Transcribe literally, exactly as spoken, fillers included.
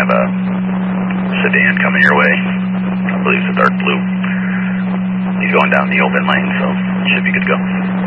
have a sedan coming your way. I believe it's a dark blue. He's going down the open lane, so should be good to go.